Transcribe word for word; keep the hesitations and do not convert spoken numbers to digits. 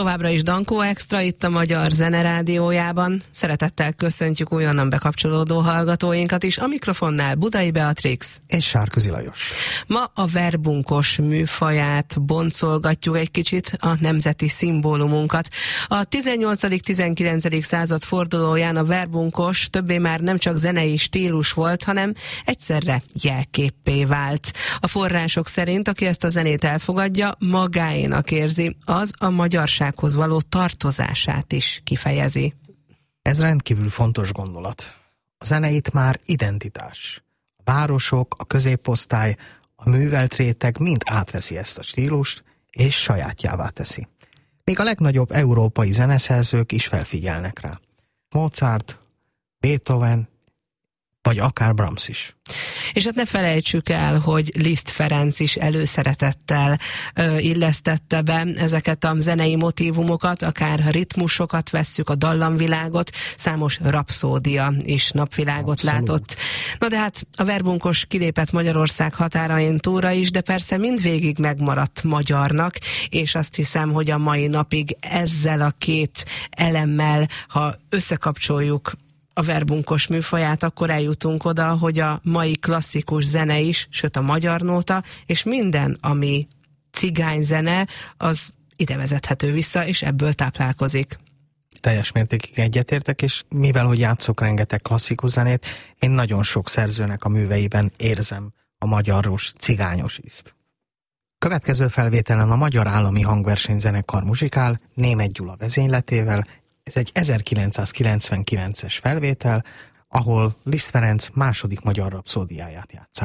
Továbbra is Dankó Extra itt a Magyar Zene Rádiójában. Szeretettel köszöntjük újonnan bekapcsolódó hallgatóinkat is. A mikrofonnál Budai Beatrix és Sárközi Lajos. Ma a verbunkos műfaját boncolgatjuk egy kicsit, a nemzeti szimbólumunkat. A tizennyolcadik-tizenkilencedik század fordulóján a verbunkos többé már nem csak zenei stílus volt, hanem egyszerre jelképpé vált. A források szerint, aki ezt a zenét elfogadja, magáénak érzi, az a magyarsághoz való tartozását is kifejezi. Ez rendkívül fontos gondolat. A zene itt már identitás. A városok, a középosztály, a művelt réteg mind átveszi ezt a stílust, és sajátjává teszi. Még a legnagyobb európai zeneszerzők is felfigyelnek rá. Mozart, Beethoven, vagy akár Brahms is. És hát ne felejtsük el, hogy Liszt Ferenc is előszeretettel ö, illesztette be ezeket a zenei motívumokat, akár ritmusokat vesszük, a dallamvilágot, számos rapszódia is napvilágot Abszolút. látott. Na de hát a verbunkos kilépett Magyarország határain túlra is, de persze mindvégig megmaradt magyarnak, és azt hiszem, hogy a mai napig ezzel a két elemmel, ha összekapcsoljuk a verbunkos műfaját, akkor eljutunk oda, hogy a mai klasszikus zene is, sőt a magyar nóta, és minden, ami cigányzene, az ide vezethető vissza, és ebből táplálkozik. Teljes mértékig egyetértek, és mivel, hogy játszok rengeteg klasszikus zenét, én nagyon sok szerzőnek a műveiben érzem a magyaros, cigányos ízt. Következő felvételen a Magyar Állami Hangversenyzenekar muzsikál Németh Gyula vezényletével. Ez egy ezerkilencszázkilencvenkilences felvétel, ahol Liszt Ferenc második magyar rapszódiáját játsszák.